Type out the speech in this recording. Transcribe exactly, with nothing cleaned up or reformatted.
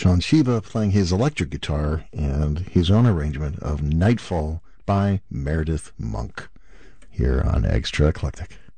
Sean Shiba playing his electric guitar and his own arrangement of Nightfall by Meredith Monk here on Extra Eclectic.